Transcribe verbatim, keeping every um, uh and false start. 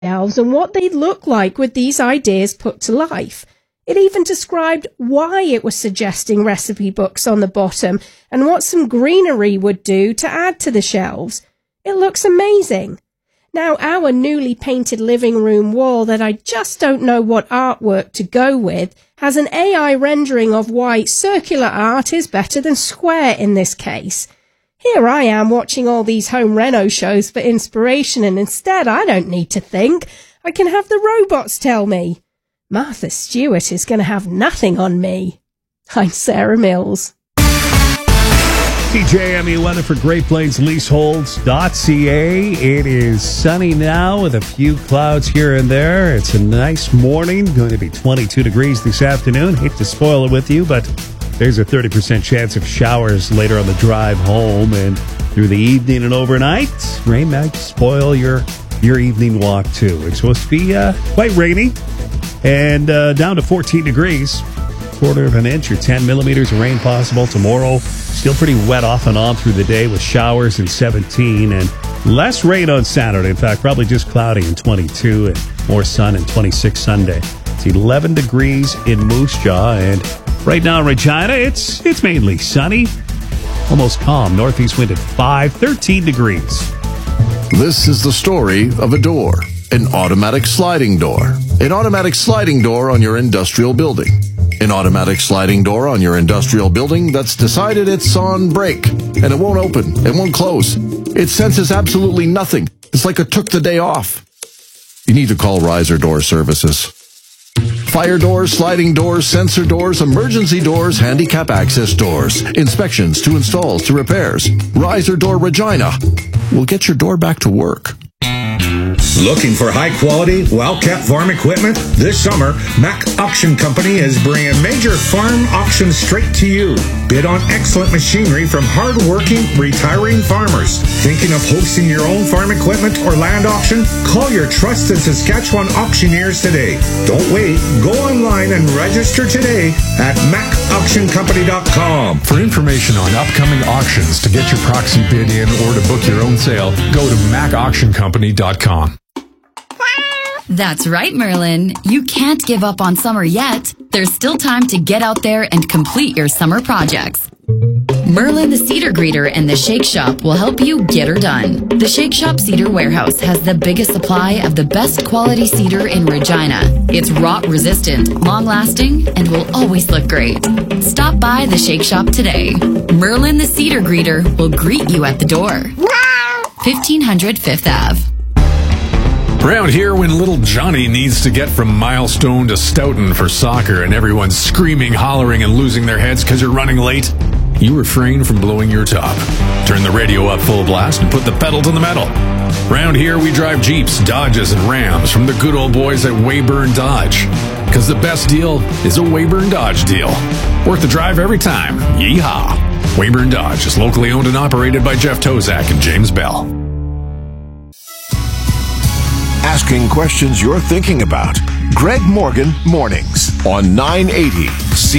shelves and what they'd look like with these ideas put to life. It even described why it was suggesting recipe books on the bottom and what some greenery would do to add to the shelves. It looks amazing. Now, our newly painted living room wall that I just don't know what artwork to go with has an A I rendering of why circular art is better than square in this case. Here I am watching all these home reno shows for inspiration, and instead I don't need to think. I can have the robots tell me. Martha Stewart is going to have nothing on me. I'm Sarah Mills. C J M E weather for Great Plains Leaseholds dot C A. It is sunny now with a few clouds here and there. It's a nice morning. Going to be twenty-two degrees this afternoon. Hate to spoil it with you, but there's a thirty percent chance of showers later on the drive home and through the evening and overnight. Rain might spoil your, your evening walk, too. It's supposed to be uh, quite rainy and uh, down to fourteen degrees. Quarter of an inch or ten millimeters of rain possible tomorrow. Still pretty wet off and on through the day with showers in seventeen and less rain on Saturday. In fact, probably just cloudy in twenty-two and more sun in twenty-six Sunday. It's eleven degrees in Moose Jaw, and right now in Regina, it's it's mainly sunny, almost calm. Northeast wind at five, thirteen degrees. This is the story of a door, an automatic sliding door. An automatic sliding door on your industrial building. An automatic sliding door on your industrial building that's decided it's on break, and it won't open, it won't close. It senses absolutely nothing. It's like it took the day off. You need to call Riser Door Services. Fire doors, sliding doors, sensor doors, emergency doors, handicap access doors, inspections to installs to repairs. Riser Door Regina will get your door back to work. Looking for high-quality, well-kept farm equipment? This summer, Mack Auction Company is bringing major farm auctions straight to you. Bid on excellent machinery from hard-working, retiring farmers. Thinking of hosting your own farm equipment or land auction? Call your trusted Saskatchewan auctioneers today. Don't wait. Go online and register today at mac auction company dot com. For information on upcoming auctions, to get your proxy bid in, or to book your own sale, go to mac auction company dot com. That's right, Merlin. You can't give up on summer yet. There's still time to get out there and complete your summer projects. Merlin the Cedar Greeter and the Shake Shop will help you get her done. The Shake Shop Cedar Warehouse has the biggest supply of the best quality cedar in Regina. It's rot resistant, long lasting, and will always look great. Stop by the Shake Shop today. Merlin the Cedar Greeter will greet you at the door. fifteen hundred Fifth Avenue. Around here, when little Johnny needs to get from Milestone to Stoughton for soccer and everyone's screaming, hollering, and losing their heads because you're running late, you refrain from blowing your top. Turn the radio up full blast and put the pedal to the metal. Around here, we drive Jeeps, Dodges, and Rams from the good old boys at Weyburn Dodge. Because the best deal is a Weyburn Dodge deal. Worth the drive every time. Yeehaw! Weyburn Dodge is locally owned and operated by Jeff Tozak and James Bell. Asking questions you're thinking about. Greg Morgan Mornings on nine eighty C